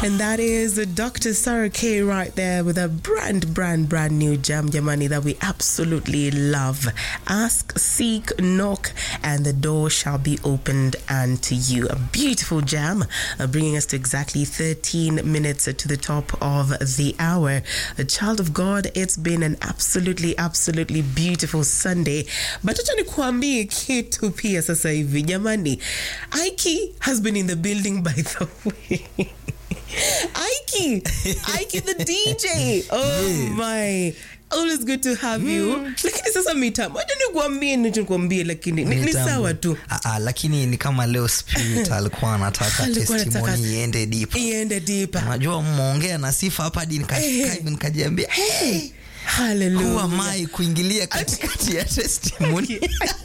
And that is Dr. Sarah K right there with a brand new jam, jamani, that we absolutely love. Ask, seek, knock, and the door shall be opened unto you. A beautiful jam, bringing us to exactly 13 minutes to the top of the hour. A child of God, it's been an absolutely beautiful Sunday. But acha nikuambie kitu pia sasa hivi, jamani. Aiki has been in the building, by the way. Aiki the DJ. Oh my, always good to have you. Lakini sasa mitam, wacha nikuambie lakini ni sawa tu. Lakini ni kama leo spirit alikuwa anataka testimony iende deep. Unajua mmeongea na Sifa hapa hadi nikajiambia hey, hallelujah. Who am I kuingilia katikati ya testimony?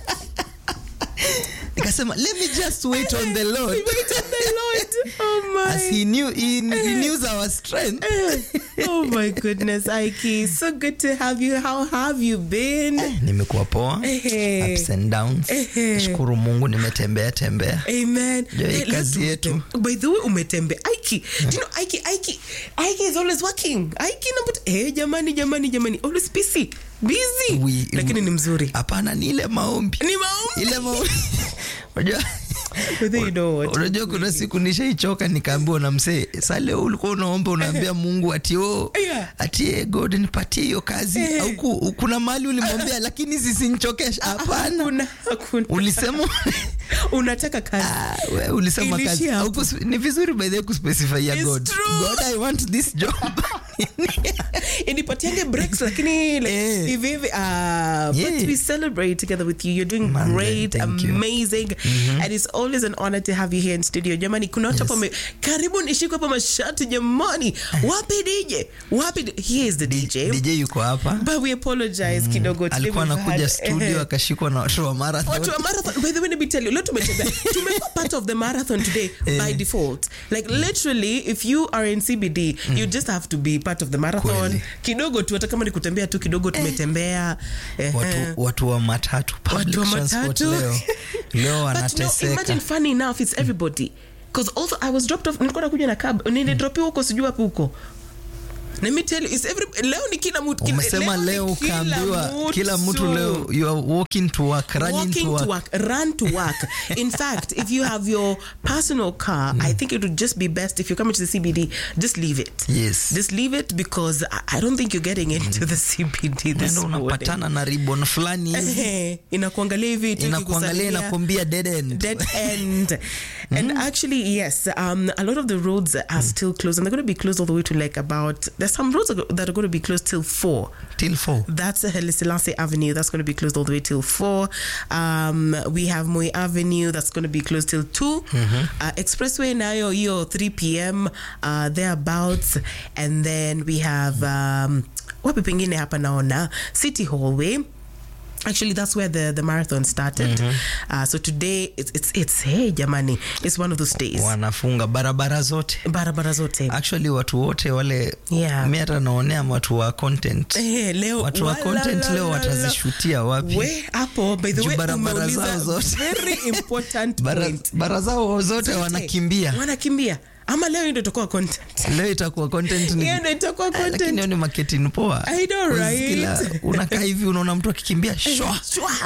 Nikasema let me just wait on the Lord. Oh my. As he renews our strength. Oh my goodness, Aiki, so good to have you. How have you been? Nimekuwa poa. Ups and downs. Nashukuru Mungu nimetembea. Amen. Kazi yetu. By the way, umetembea. Aiki, do you know Aiki is always working. Aiki jamani, always busy. Lakini ni mzuri. Hapana, ni ile maombi. Unajua kuna siku nishaichoka nikaambiwa na mzee, "Sasa leo ulikuwa unaomba unaambia Mungu ati God nipatie hiyo kazi." Au kuna mahali ulimwambia lakini sisinichokesha. Hapana. Ulisema unataka kazi. Wewe ulisema kazi. Ni vizuri by the way kuspecify ya God. God, I want this job. Inipatiange breaks lakini hivi but we celebrate together with you. You're doing great, amazing. And it's always an honor to have you here in studio. Jamani, kuna watu hapo karibu nishike hapa mashati jamani. Wapi DJ? He is the DJ. DJ yuko hapa. But we apologize kidogo. Alikuwa anakuja studio akashikwa na watu wa marathon. By the way, let me tell you, leo tumekuwa part of the marathon today by default. Like literally, if you are in CBD, you just have to be part of the marathon. Kidogo tu, hata kama ni kutembea tu kidogo tumetembea. Watu wa matatu, public transport leo wanateseka. Imagine funny enough, it's everybody. Because also I was dropped off, nilikuwa nakuja na cab, nilidropiwa huko sijui hapo huko. Let me tell you, it's leo ni kila mtu. Umesema leo ukaambiwa kila mtu leo you are walking to work, run to work. In fact, if you have your personal car, I think it would just be best if you're coming to the CBD, just leave it. Yes. Just leave it because I don't think you're getting into the CBD this morning. Unapatana na ribbon fulani. Inakuangalia hivi tu inakuangalia inakwambia dead end. And actually, yes, a lot of the roads are still closed, and they're going to be closed all the way to like about, there's some roads that are going to be closed till 4. That's Haile Selassie Avenue. That's going to be closed all the way till 4. We have Moi Avenue. That's going to be closed till 2. Expressway nayo 3 p.m. Thereabouts. And then we have wapi pengine hapa naona City Hallway. Actually, that's where the marathon started. So today, it's hey jamani, it's one of those days. Wanafunga barabara zote. Actually, watu wote wale, mimi hata naonea watu wa content. Leo watu wa content leo watazishutia wapi? Hapo, by the way, barabara zao zote. Very important point. Barabara zao zote wanakimbia. Ama leo ndio itakuwa content. Leo itakuwa content ni. Ndio itakuwa content. Lakini ni marketing poa. I know, right? Kila unakaa hivi unaona mtu akikimbia shwa.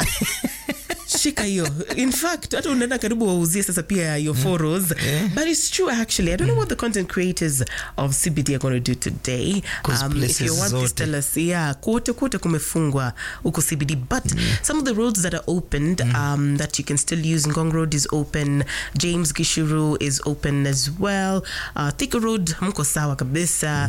Shika hiyo. In fact, hata unaenda karibu wauzie sasa pia your photos. But it's true actually. I don't know what the content creators of CBD are going to do today. If you want to tell us, kote kumefungwa uko CBD, but some of the roads that are opened that you can still use, Ngong Road is open, James Gishuru is open as well. Thika Road mko sawa kabisa.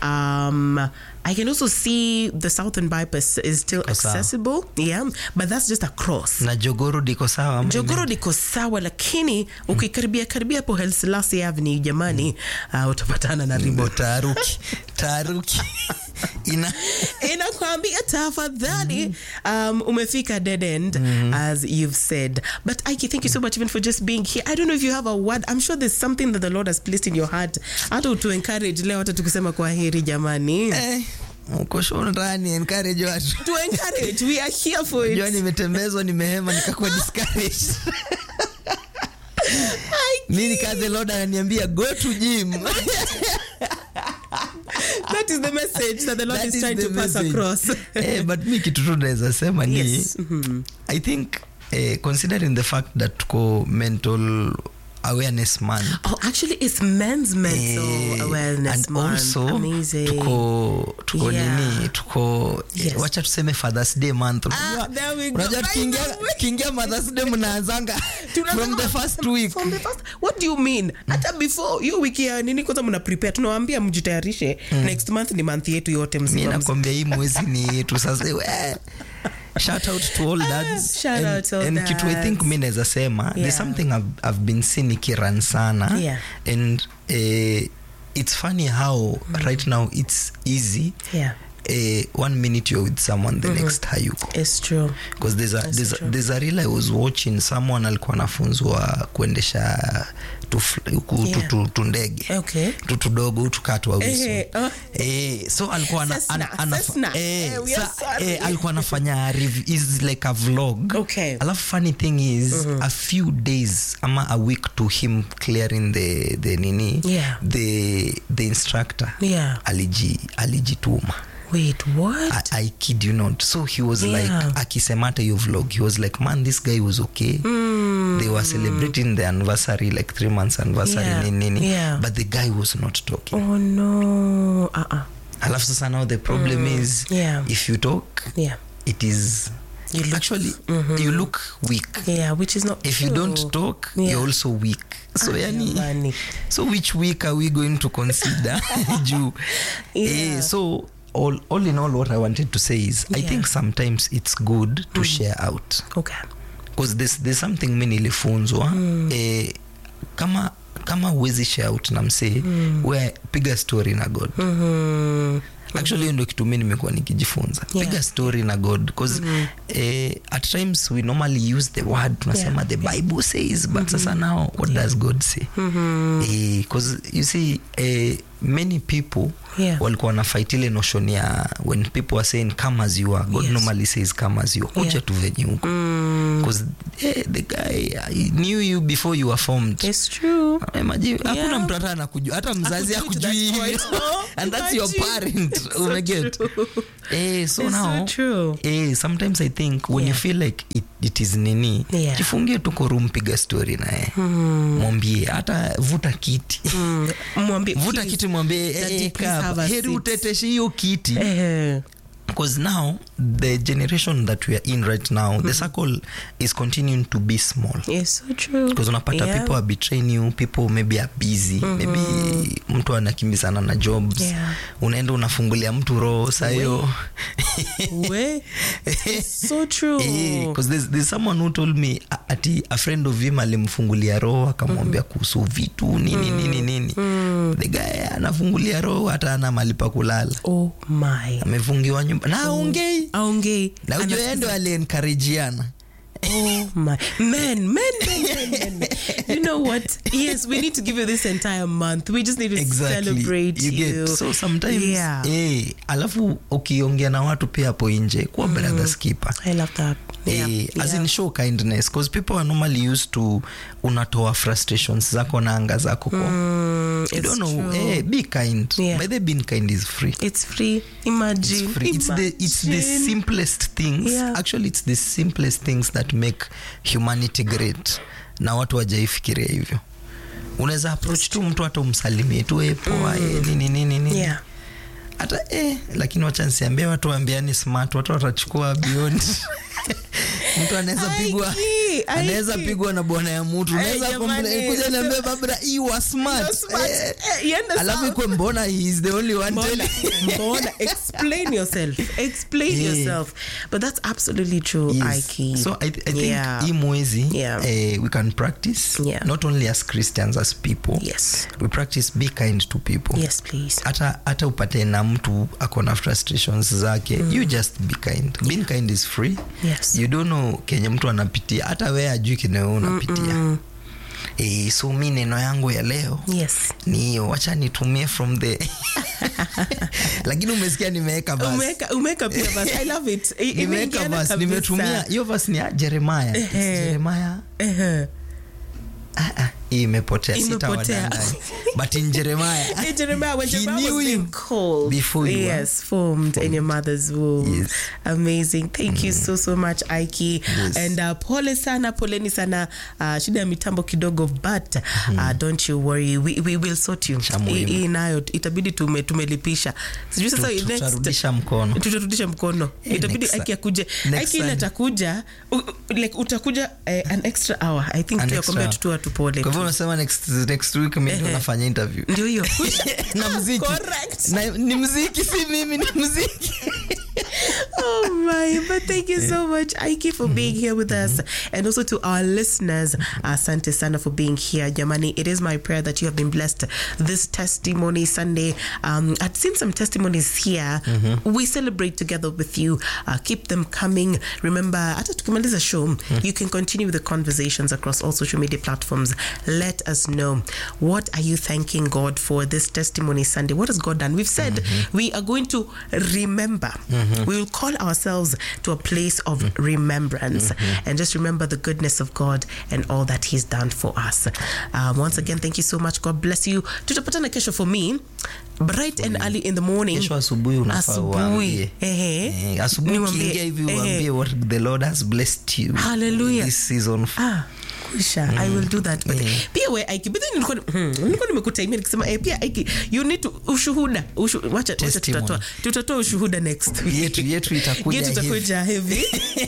I can also see the Southern Bypass is still accessible. But that's just across. Na Jogoro diko sawa. Jogoro diko sawa, lakini ukikaribia hapo Haile Selassie Avenue jamani, utapatana na ribo taruki. Inakwambia tafadhali umefika dead end, as you've said. But Aiki, thank you so much even for just being here. I don't know if you have a word. I'm sure there's something that the Lord has placed in your heart. Hata to encourage leo, hata tukisema kwa heri jamani. Mkosho ndani encourage watu. To encourage, we are here for it. Nimetembezwa nimehema nikakuwa discouraged. Mimi kaze Lord ananiambia go to gym. That is the message that the Lord is trying to pass across. But me kitu tu naweza sema ni I think considering the fact that tuko mental awareness month. Oh, actually it's men's mental awareness and month. Also, amazing. Tuko nini? Tuko wacha tuseme Father's Day month. There we go. Unajua kingia Mother's Day mnaanzanga from the first week. What do you mean? Hata before you wiki ya nini kwanza mna prepare. Tunawaambia mjitayarishe. Next month ni month yetu yote mzima. Mimi nakwambia hii mwezi ni yetu sasa. Shout out to all dads. Shout out to all dads. And kitu I think mimi naweza sema there's something I've been seeing ikiran sana. Yeah. And it's funny how right now it's easy. Yeah. 1 minute you're with someone, the next hayuko. It's true. Because there's a reel I was watching, someone alikuwa anafunzwa kuendesha tu ndege. Okay. Tudogo tukatwa uso. So alikuwa alikuwa anafanya is like a vlog. Okay. Alafu funny thing is a few days ama a week to him clearing the nini. Yeah. The instructor. Yeah. Alijituma. Wait, what? I kid you not. So he was like, akisemata your vlog, he was like, man, this guy was okay. They were celebrating the anniversary, like 3 months anniversary. Yeah. But the guy was not talking. Oh no. Alafu sasa now the problem is, if you talk, it is... You look weak. Yeah, which is not if true. You don't talk, you're also weak. So so which week are we going to consider? So all in all, what I wanted to say is I think sometimes it's good to share out. Okay. Because there's something mimi nilifunzwa kama uwezi share out na msee where piga story na God. Actually ndio kitu mimi nimekuwa nikijifunza. Piga story na God because at times we normally use the word tunasema the Bible says, but sasa now what does God say? Because you see many people walikuwa na fight ile notion ya when people are saying come as you are, God normally says come as you are. Kuja tu venye uko. Because the guy knew you before you were formed. It's true. Imagine hakuna mtu hata anakujua, hata mzazi akujui. And that's your parent. Umeget. So it's now so sometimes I think when you feel like it is nini, jifungie tu kwa room, piga story naye. Mwambie hata vuta kiti. Vuta kiti mwambie heri uteteshe hiyo kiti. Because now the generation that we are in right now, the circle is continuing to be small. It's so true. Because unapata people are betraying you, people maybe are busy, maybe mtu anakimbizana na jobs. Unaenda unafungulia mtu roho sayo. It's so true. Because there's someone who told me ati a friend of him alimfungulia roho akamwambia kuhusu vitu nini. The guy anafungulia roho hata ana mahali pa kulala. Oh my. Amefungiwa nyumba. Na aongei. Na ujue ndo ali-encourageana. Oh my. Men. You know what? Yes, we need to give you this entire month. We just need to celebrate you. Get, so sometimes, alafu ukiongea na watu pia hapo nje, kuwa brother's keeper. I love that. As in show kindness, because people are normally used to unatoa frustrations zako na anga zako kwa. You don't know, be kind. By the being kind is free. It's free. Imagine. It's free. It's the simplest things. Actually, it's the simplest things that make humanity great. Na watu wajaifikiria hivyo. Unaweza approach tu mtu hata umsalimie tu poa nini. Hata lakini wacha nisiambie watu waambiani smart, watu watachukua beyond. Mtu anaweza pigwa na bwana ya mtu. Unaweza complain kuja niambia Barbara you are smart. Alafu iko mbona he is the only one telling. Mbona explain yourself. But that's absolutely true, Ike. So I think hii mwezi we can practice not only as Christians, as people. Yes. We practice be kind to people. Yes, please. Hata upate na mtu akona frustrations zake, you just be kind. Being kind is free. Yes. You don't know kenye mtu anapitia, hata wewe ajui kenye unapitia. So mimi neno yangu ya leo ni hiyo, wacha nitumie from the lakini umesikia nimeweka verse. Umeweka pia verse. I love it. Nimeweka verse, nimetumia hiyo verse ni Jeremiah. imepotea sitawadanganya. But in Jeremiah when Jeremiah knew was being you called before you were formed in your mother's womb. Yes. Amazing. Thank you so much, Aiki. Yes. And poleni sana shida ya mitambo kidogo, but don't you worry, we will sort you. Nayo itabidi tumelipisha. Sijui sasa tutarudisha mkono. Itabidi Aiki akuje. Aiki ile atakuja like utakuja an extra hour. I think tuyakwambia tutua tupole. Kwa hivyo unasema next week mimi ndo nafanya interview. Ndio hiyo. Na muziki. Correct. Ni muziki, si mimi, ni muziki. Oh my, but thank you so much, Aiki, for being here with us, and also to our listeners, asante sana for being here. Jamani, it is my prayer that you have been blessed this Testimony Sunday. I've seen some testimonies here. We celebrate together with you. Keep them coming. Remember, hata tukimaliza show, you can continue with the conversations across all social media platforms. Let us know, what are you thanking God for this Testimony Sunday? What has God done? We've said we are going to remember. We will call ourselves to a place of remembrance and just remember the goodness of God and all that He's done for us. Once again, thank you so much. God bless you. Tutapatana kesho for me, bright and early in the morning. Kesho asubuhi unafaa uambie. Asubuhi ukiingia hivi uambie what the Lord has blessed you. Hallelujah. This season. I will do that. But pia we Aiki, but then nilikuwa nimekutimia nikisema pia Aiki, you need to ushuhuda. Wacha tutatoa ushuhuda next week. Yetu itakuja heavy.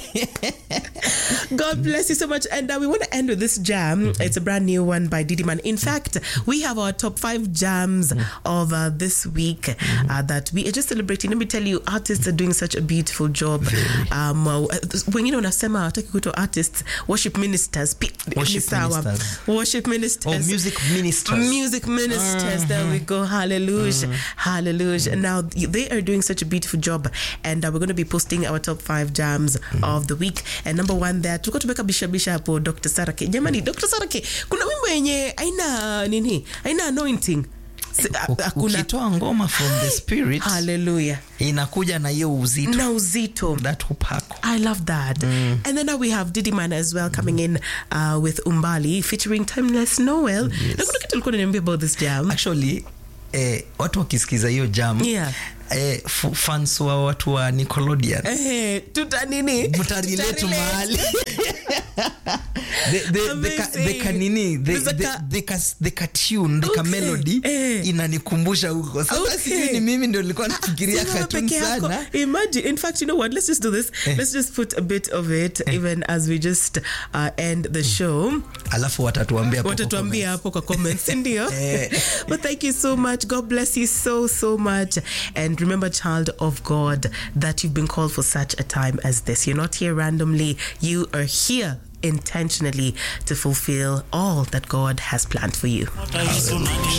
God bless you so much. And we want to end with this jam. It's a brand new one by Didi Man. In fact, we have our top 5 jams of this week that we are just celebrating. Let me tell you, artists are doing such a beautiful job. Wengine wanasema wataki kuitwa artists, worship ministers. Worship ministers. Oh, music ministers. Music ministers. There we go. Hallelujah. Hallelujah. Now, they are doing such a beautiful job. And we're going to be posting our top 5 jams of the week. And number 1 there, tulikuwa tumeka bisha hapo Dr. Sarake. Jamani, Dr. Sarake, kuna wimbo yenye haina anointing. Ukitoa ngoma from the spirit, hallelujah, inakuja na hiyo uzito. That upako. I love that. And then now we have Didi Man as well coming in with Umbali featuring Timeless Noel. Na kuna kitu ulikuwa unaniambia about this jam. Actually, watu wakisikiza hiyo jam, fans wa watu wa Nickelodeon, mutarelate mahali. The cartoon, the melody inanikumbusha huko. Sasa sisi ni mimi ndio nilikuwa nafikiria cartoon sana. Imagine, in fact, you know what, let's just do this. Let's just put a bit of it even as we just end the show. Alafu watatuambia hapo kwa comments, ndio. But thank you so much. God bless you so much. And remember, child of God, that you've been called for such a time as this. You're not here randomly. You are here intentionally to fulfill all that God has planned for you.